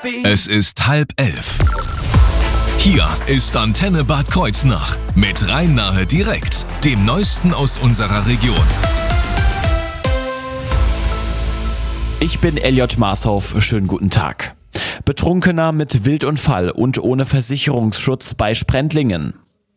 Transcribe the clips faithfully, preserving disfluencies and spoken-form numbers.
Es ist halb elf. Hier ist Antenne Bad Kreuznach mit Rhein-Nahe direkt, dem Neuesten aus unserer Region. Ich bin Elliot Marshoff, schönen guten Tag. Betrunkener mit Wildunfall und ohne Versicherungsschutz bei Sprendlingen.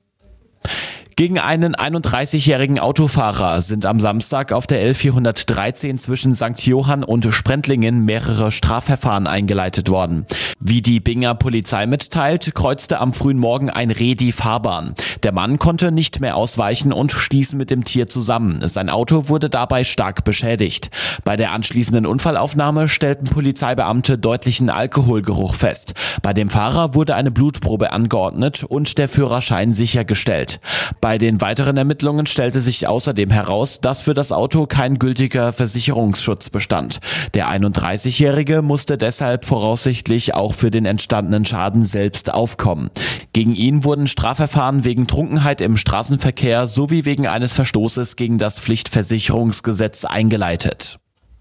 Gegen einen einunddreißigjährigen Autofahrer sind am Samstag auf der L vierhundertdreizehn zwischen Sankt Johann und Sprendlingen mehrere Strafverfahren eingeleitet worden. Wie die Binger Polizei mitteilt, kreuzte am frühen Morgen ein Reh die Fahrbahn. Der Mann konnte nicht mehr ausweichen und stieß mit dem Tier zusammen. Sein Auto wurde dabei stark beschädigt. Bei der anschließenden Unfallaufnahme stellten Polizeibeamte deutlichen Alkoholgeruch fest. Bei dem Fahrer wurde eine Blutprobe angeordnet und der Führerschein sichergestellt. Bei den weiteren Ermittlungen stellte sich außerdem heraus, dass für das Auto kein gültiger Versicherungsschutz bestand. Der einunddreißigjährige musste deshalb voraussichtlich auch für den entstandenen Schaden selbst aufkommen. Gegen ihn wurden Strafverfahren wegen Trunkenheit im Straßenverkehr sowie wegen eines Verstoßes gegen das Pflichtversicherungsgesetz eingeleitet.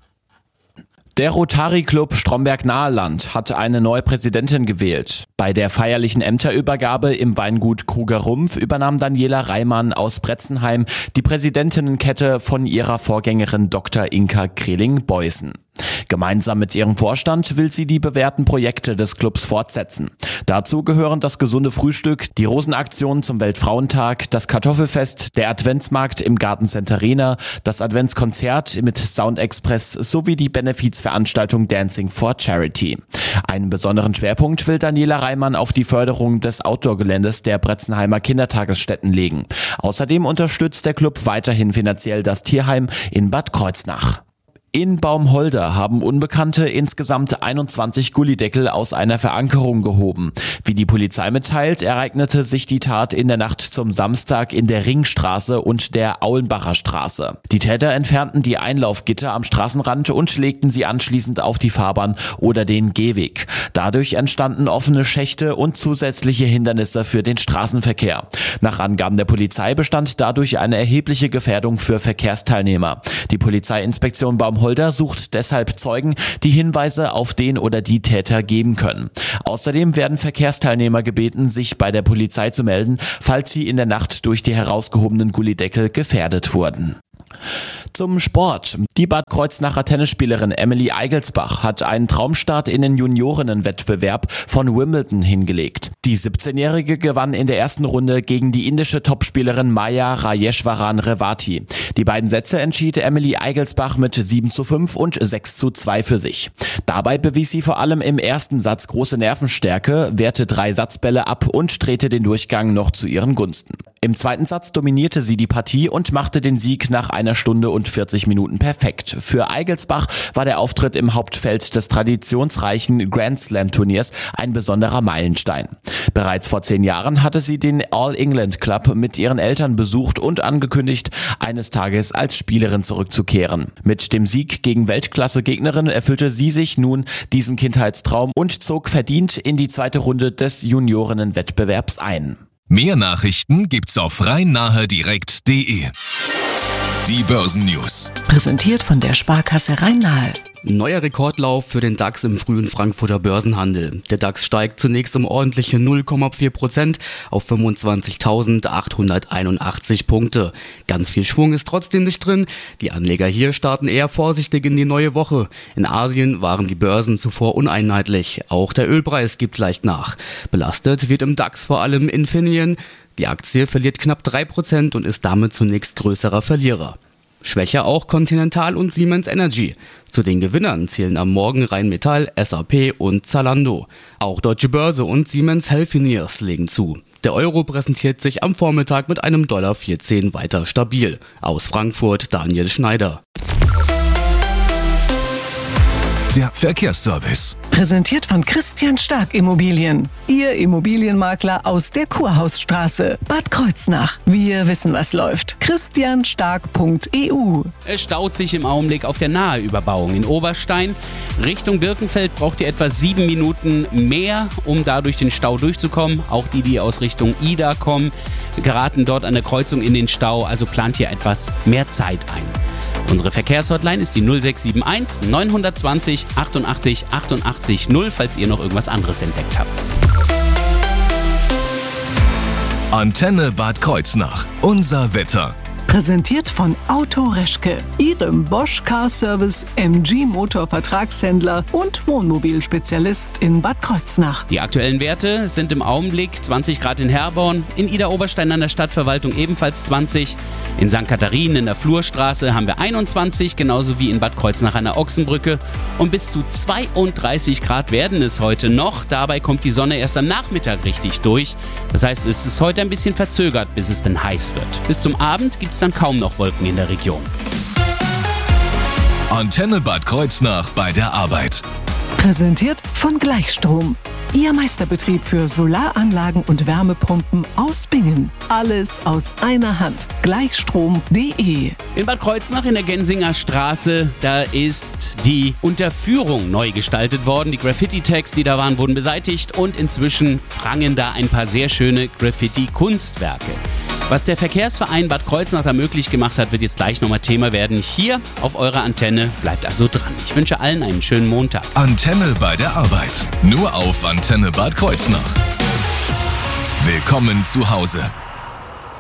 Der Rotary Club Stromberg-Naheland hat eine neue Präsidentin gewählt. Bei der feierlichen Ämterübergabe im Weingut Kruger Rumpf übernahm Daniela Reimann aus Bretzenheim die Präsidentinnenkette von ihrer Vorgängerin Doktor Inka Kreling-Beußen. Gemeinsam mit ihrem Vorstand will sie die bewährten Projekte des Clubs fortsetzen. Dazu gehören das gesunde Frühstück, die Rosenaktion zum Weltfrauentag, das Kartoffelfest, der Adventsmarkt im Gartencenter Rehna, das Adventskonzert mit Sound Express sowie die Benefizveranstaltung Dancing for Charity. Einen besonderen Schwerpunkt will Daniela Reimann auf die Förderung des Outdoor-Geländes der Bretzenheimer Kindertagesstätten legen. Außerdem unterstützt der Club weiterhin finanziell das Tierheim in Bad Kreuznach. In Baumholder haben Unbekannte insgesamt einundzwanzig Gullydeckel aus einer Verankerung gehoben. Wie die Polizei mitteilt, ereignete sich die Tat in der Nacht zum Samstag in der Ringstraße und der Aulenbacher Straße. Die Täter entfernten die Einlaufgitter am Straßenrand und legten sie anschließend auf die Fahrbahn oder den Gehweg. Dadurch entstanden offene Schächte und zusätzliche Hindernisse für den Straßenverkehr. Nach Angaben der Polizei bestand dadurch eine erhebliche Gefährdung für Verkehrsteilnehmer. Die Polizeiinspektion Baumholder Holder sucht deshalb Zeugen, die Hinweise auf den oder die Täter geben können. Außerdem werden Verkehrsteilnehmer gebeten, sich bei der Polizei zu melden, falls sie in der Nacht durch die herausgehobenen Gullydeckel gefährdet wurden. Zum Sport. Die Bad Kreuznacher Tennisspielerin Emily Eigelsbach hat einen Traumstart in den Juniorinnenwettbewerb von Wimbledon hingelegt. Die siebzehnjährige gewann in der ersten Runde gegen die indische Topspielerin Maya Rajeshwaran Revati. Die beiden Sätze entschied Emily Eigelsbach mit sieben zu fünf und sechs zu zwei für sich. Dabei bewies sie vor allem im ersten Satz große Nervenstärke, wehrte drei Satzbälle ab und drehte den Durchgang noch zu ihren Gunsten. Im zweiten Satz dominierte sie die Partie und machte den Sieg nach einer Stunde und vierzig Minuten perfekt. Für Eigelsbach war der Auftritt im Hauptfeld des traditionsreichen Grand Slam Turniers ein besonderer Meilenstein. Bereits vor zehn Jahren hatte sie den All England Club mit ihren Eltern besucht und angekündigt, eines Tages als Spielerin zurückzukehren. Mit dem Sieg gegen Weltklasse-Gegnerin erfüllte sie sich nun diesen Kindheitstraum und zog verdient in die zweite Runde des Juniorinnenwettbewerbs ein. Mehr Nachrichten gibt's auf rhein-nahe direkt punkt de. Die Börsennews. Präsentiert von der Sparkasse Rhein-Nahe. Neuer Rekordlauf für den DAX im frühen Frankfurter Börsenhandel. Der DAX steigt zunächst um ordentliche null Komma vier Prozent auf fünfundzwanzigtausendachthunderteinundachtzig Punkte. Ganz viel Schwung ist trotzdem nicht drin. Die Anleger hier starten eher vorsichtig in die neue Woche. In Asien waren die Börsen zuvor uneinheitlich. Auch der Ölpreis gibt leicht nach. Belastet wird im DAX vor allem Infineon. Die Aktie verliert knapp drei Prozent und ist damit zunächst größerer Verlierer. Schwächer auch Continental und Siemens Energy. Zu den Gewinnern zählen am Morgen Rheinmetall, S A P und Zalando. Auch Deutsche Börse und Siemens Healthineers legen zu. Der Euro präsentiert sich am Vormittag mit einem Dollar vierzehn weiter stabil. Aus Frankfurt Daniel Schneider. Der Verkehrsservice. Präsentiert von Christian Stark Immobilien. Ihr Immobilienmakler aus der Kurhausstraße. Bad Kreuznach. Wir wissen, was läuft. christian stark punkt e u. Es staut sich im Augenblick auf der Naheüberbauung in Oberstein. Richtung Birkenfeld braucht ihr etwa sieben Minuten mehr, um da durch den Stau durchzukommen. Auch die, die aus Richtung Ida kommen, geraten dort an der Kreuzung in den Stau. Also plant hier etwas mehr Zeit ein. Unsere Verkehrshotline ist die null sechs sieben eins neun zwei null achtundachtzig achtundachtzig null, falls ihr noch irgendwas anderes entdeckt habt. Antenne Bad Kreuznach. Unser Wetter. Präsentiert von Auto Reschke, Ihrem Bosch Car Service M G Motor Vertragshändler und Wohnmobilspezialist in Bad Kreuznach. Die aktuellen Werte sind im Augenblick zwanzig Grad in Herborn, in Idar-Oberstein an der Stadtverwaltung ebenfalls zwanzig, in Sankt Katharinen in der Flurstraße haben wir einundzwanzig, genauso wie in Bad Kreuznach an der Ochsenbrücke, und bis zu zweiunddreißig Grad werden es heute noch. Dabei kommt die Sonne erst am Nachmittag richtig durch. Das heißt, es ist heute ein bisschen verzögert, bis es dann heiß wird. Bis zum Abend gibt es dann kaum noch Wolken in der Region. Antenne Bad Kreuznach bei der Arbeit. Präsentiert von Gleichstrom. Ihr Meisterbetrieb für Solaranlagen und Wärmepumpen aus Bingen. Alles aus einer Hand. Gleichstrom punkt de. In Bad Kreuznach in der Gensinger Straße, da ist die Unterführung neu gestaltet worden. Die Graffiti-Tags, die da waren, wurden beseitigt und inzwischen prangen da ein paar sehr schöne Graffiti-Kunstwerke. Was der Verkehrsverein Bad Kreuznach da möglich gemacht hat, wird jetzt gleich nochmal Thema werden. Hier auf eurer Antenne. Bleibt also dran. Ich wünsche allen einen schönen Montag. Antenne bei der Arbeit. Nur auf Antenne Bad Kreuznach. Willkommen zu Hause.